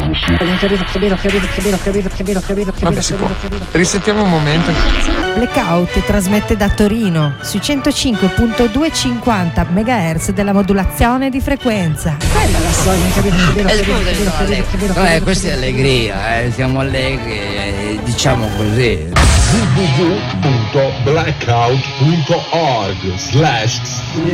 Vabbè, si può. Risentiamo un momento. Blackout trasmette da Torino sui 105.250 MHz della modulazione di frequenza. Questa è allegria, siamo allegri, diciamo così. www.blackout.org/